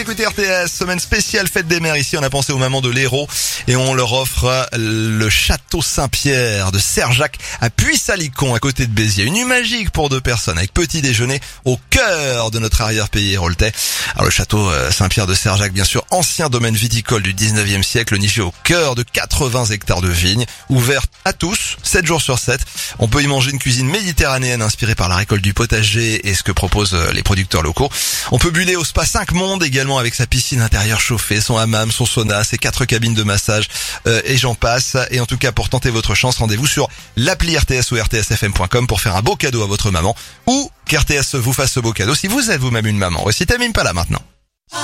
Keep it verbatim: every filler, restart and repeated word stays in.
écoutez R T S, semaine spéciale fête des mères. Ici, on a pensé aux mamans de l'Hérault et on leur offre le château Saint-Pierre de Serjac à Puy-Salicon, à côté de Béziers. Une nuit magique pour deux personnes avec petit déjeuner au cœur de notre arrière-pays héraultais. Alors le château Saint-Pierre de Serjac, bien sûr, ancien domaine viticole du dix-neuvième siècle, niché au cœur de quatre-vingts hectares de vignes, ouvert à tous, sept jours sur sept. On peut y manger une cuisine méditerranéenne inspirée par la récolte du potager et ce que proposent les producteurs locaux. On peut buller au spa cinq mondes également avec sa piscine intérieure chauffée, son hammam, son sauna, ses quatre cabines de massage euh, et j'en passe. Et en tout cas, pour tenter votre chance, rendez-vous sur l'appli R T S ou R T S F M point com pour faire un beau cadeau à votre maman ou qu'R T S vous fasse ce beau cadeau si vous êtes vous-même une maman. Voici Tamim Pala maintenant.